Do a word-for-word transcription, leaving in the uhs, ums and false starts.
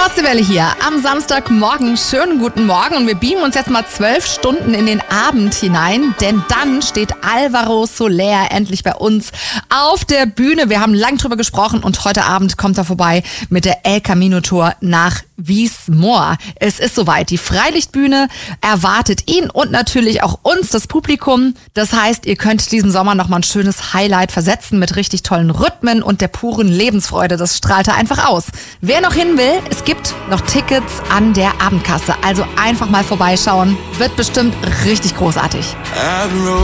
Nordseewelle hier am Samstagmorgen. Schönen guten Morgen und wir beamen uns jetzt mal zwölf Stunden in den Abend hinein, denn dann steht Alvaro Soler endlich bei uns auf der Bühne. Wir haben lang drüber gesprochen und heute Abend kommt er vorbei mit der El Camino Tour nach Wiesmoor. Es ist soweit. Die Freilichtbühne erwartet ihn und natürlich auch uns, das Publikum. Das heißt, ihr könnt diesem Sommer noch mal ein schönes Highlight versetzen mit richtig tollen Rhythmen und der puren Lebensfreude. Das strahlt er einfach aus. Wer noch hin will, es gibt noch Tickets an der Abendkasse. Also einfach mal vorbeischauen. Wird bestimmt richtig großartig.